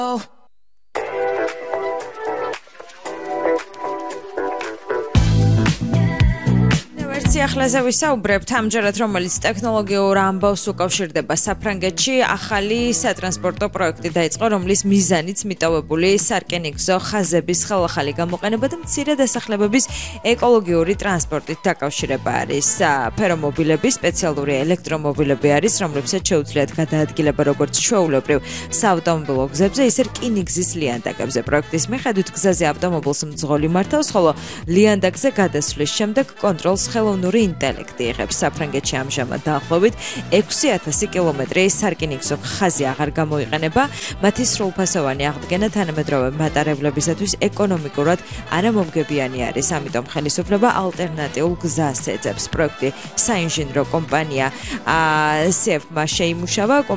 ახლა ვისაუბრებთ ამჯერად რომელიც ტექნოლოგიურ ამბავს უკავშირდება საფრანგეთში ახალი სატრანსპორტო პროექტი დაიწყო რომლის მიზანიც მიტოვებული სარკინიგზო ხაზების ხელახალი გამოყენება და მცირე დასახლებების ეკოლოგიური ტრანსპორტით დაკავშირება არის ფერომობილები სპეციალური ელექტრომობილები არის რომლებსაც შეუძლიათ გადაადგილება როგორც ჩვეულებრივ საავტომობილო გზებზე ისე რკინიგზის ლიანდაგებზე პროექტის მიხედვით გზაზე ავტომობილს მძღოლი მართავს ხოლო ლიანდაგზე გადასვლის შემდეგ კონტროლს ხელოვნური ინტელექტი იღებს საფრანგეთში ამჟამად დაახლოებით 6000 კილომეტრი სარკინიგზო ხაზი აღარ გამოიყენება მათი სრულფასოვანი აღდგენა თანამედროვე მატარებლებისათვის ეკონომიკურად არამომგებიანი არის ამიტომ ხელისუფლება ალტერნატიულ გზას ეძებს პროექტი საინჟინრო კომპანია CF-მა შეიმუშავა